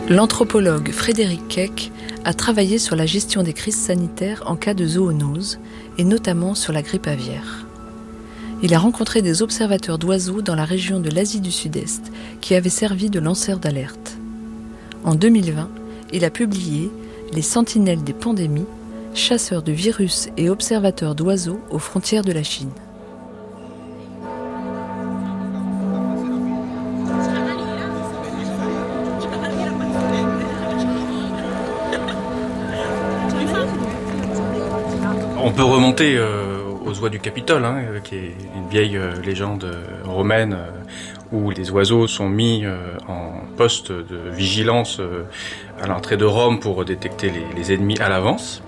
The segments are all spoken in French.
L'anthropologue Frédéric Keck a travaillé sur la gestion des crises sanitaires en cas de zoonose, et notamment sur la grippe aviaire. Il a rencontré des observateurs d'oiseaux dans la région de l'Asie du Sud-Est qui avaient servi de lanceurs d'alerte. En 2020, il a publié « Les sentinelles des pandémies, chasseurs de virus et observateurs d'oiseaux aux frontières de la Chine ». On peut remonter aux oies du Capitole, qui est une vieille légende romaine où les oiseaux sont mis en poste de vigilance à l'entrée de Rome pour détecter les ennemis à l'avance.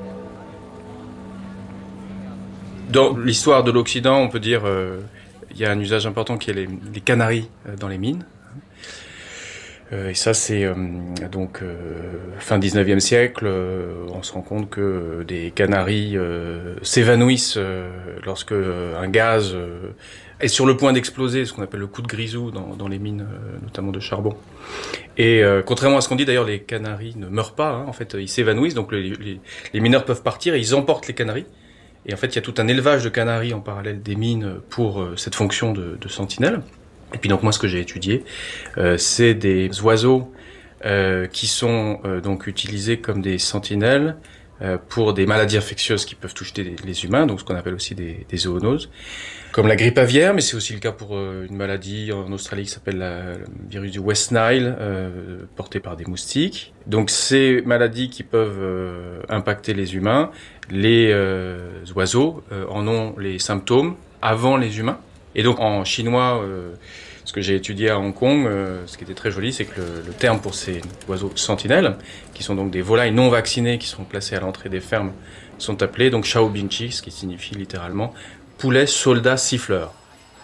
Dans l'histoire de l'Occident, on peut dire il y a un usage important qui est les canaris dans les mines. Et ça, c'est fin 19e siècle, on se rend compte que des canaris s'évanouissent lorsque un gaz est sur le point d'exploser, ce qu'on appelle le coup de grisou dans les mines, notamment de charbon. Et contrairement à ce qu'on dit, d'ailleurs, les canaris ne meurent pas, en fait, ils s'évanouissent, donc les mineurs peuvent partir et ils emportent les canaris. Et en fait, il y a tout un élevage de canaris en parallèle des mines pour cette fonction de sentinelle. Et puis donc moi ce que j'ai étudié, c'est des oiseaux qui sont donc utilisés comme des sentinelles pour des maladies infectieuses qui peuvent toucher les humains, donc ce qu'on appelle aussi des zoonoses, comme la grippe aviaire, mais c'est aussi le cas pour une maladie en Australie qui s'appelle le virus du West Nile, porté par des moustiques. Donc ces maladies qui peuvent impacter les humains, les oiseaux en ont les symptômes avant les humains. Et donc en chinois, ce que j'ai étudié à Hong Kong, ce qui était très joli, c'est que le terme pour ces oiseaux sentinelles, qui sont donc des volailles non vaccinées qui sont placées à l'entrée des fermes, sont appelés donc Shao Bingchi, ce qui signifie littéralement poulet soldat siffleur.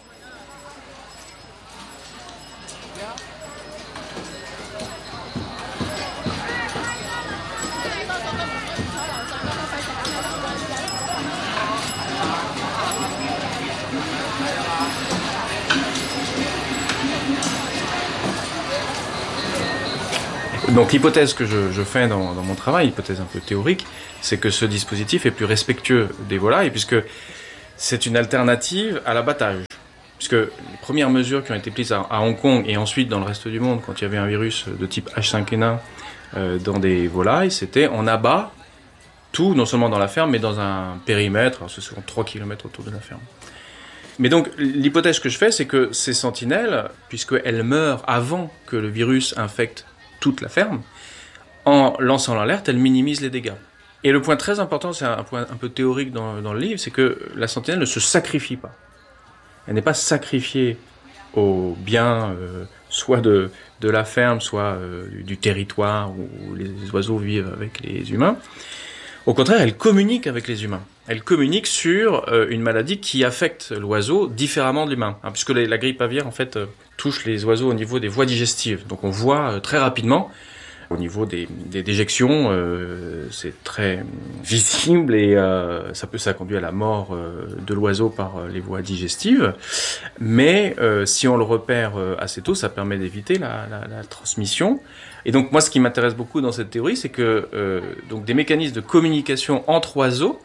Donc l'hypothèse que je fais dans mon travail, hypothèse un peu théorique, c'est que ce dispositif est plus respectueux des volailles, puisque c'est une alternative à l'abattage. Puisque les premières mesures qui ont été prises à Hong Kong et ensuite dans le reste du monde, quand il y avait un virus de type H5N1 dans des volailles, c'était on abat tout, non seulement dans la ferme, mais dans un périmètre, alors ce sont 3 km autour de la ferme. Mais donc l'hypothèse que je fais, c'est que ces sentinelles, puisqu'elles meurent avant que le virus infecte toute la ferme, en lançant l'alerte, elle minimise les dégâts. Et le point très important, c'est un point un peu théorique dans le livre, c'est que la sentinelle ne se sacrifie pas. Elle n'est pas sacrifiée au bien, soit de la ferme, soit du territoire où les oiseaux vivent avec les humains. Au contraire, elle communique avec les humains. Elle communique sur une maladie qui affecte l'oiseau différemment de l'humain. Puisque la grippe aviaire, en fait, touche les oiseaux au niveau des voies digestives. Donc on voit très rapidement, au niveau des déjections, c'est très visible et ça conduit à la mort de l'oiseau par les voies digestives. Mais si on le repère assez tôt, ça permet d'éviter la transmission. Et donc moi, ce qui m'intéresse beaucoup dans cette théorie, c'est que donc des mécanismes de communication entre oiseaux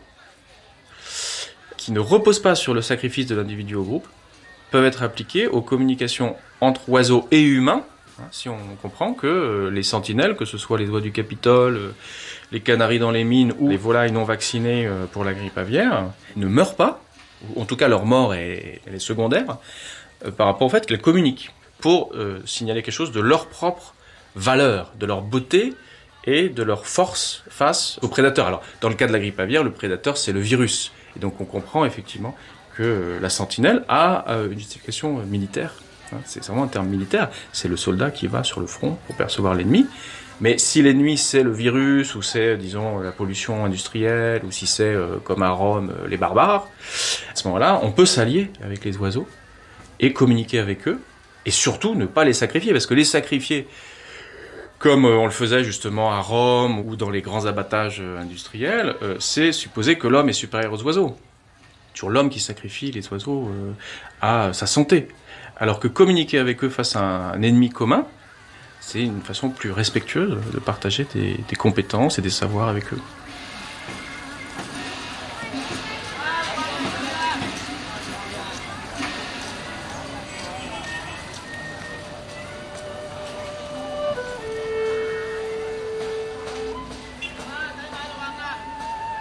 qui ne reposent pas sur le sacrifice de l'individu au groupe peuvent être appliqués aux communications entre oiseaux et humains, si on comprend que les sentinelles, que ce soit les oies du Capitole, les canaris dans les mines ou les volailles non vaccinées pour la grippe aviaire, ne meurent pas, ou en tout cas leur mort elle est secondaire, par rapport au fait qu'elles communiquent pour signaler quelque chose de leur propre valeur, de leur beauté et de leur force face aux prédateurs. Alors, dans le cas de la grippe aviaire, le prédateur, c'est le virus. Et donc, on comprend effectivement que la sentinelle a une justification militaire. C'est vraiment un terme militaire. C'est le soldat qui va sur le front pour percevoir l'ennemi. Mais si l'ennemi, c'est le virus, ou c'est, disons, la pollution industrielle, ou si c'est, comme à Rome, les barbares, à ce moment-là, on peut s'allier avec les oiseaux et communiquer avec eux, et surtout ne pas les sacrifier, parce que les sacrifier, comme on le faisait justement à Rome ou dans les grands abattages industriels, c'est supposer que l'homme est supérieur aux oiseaux. Toujours l'homme qui sacrifie les oiseaux à sa santé. Alors que communiquer avec eux face à un ennemi commun, c'est une façon plus respectueuse de partager des compétences et des savoirs avec eux.